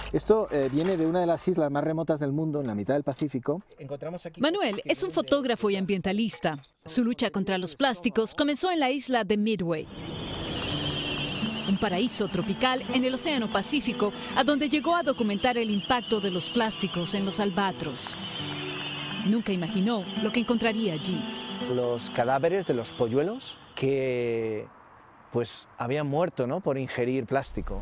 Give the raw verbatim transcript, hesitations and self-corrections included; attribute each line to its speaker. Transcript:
Speaker 1: Esto eh, viene de una de las islas más remotas del mundo, en la mitad del Pacífico. Encontramos aquí
Speaker 2: Manuel es un fotógrafo y ambientalista. Su lucha contra los plásticos comenzó en la isla de Midway, un paraíso tropical en el Océano Pacífico, a donde llegó a documentar el impacto de los plásticos en los albatros. Nunca imaginó lo que encontraría allí.
Speaker 1: Los cadáveres de los polluelos que pues habían muerto, ¿no?, por ingerir plástico.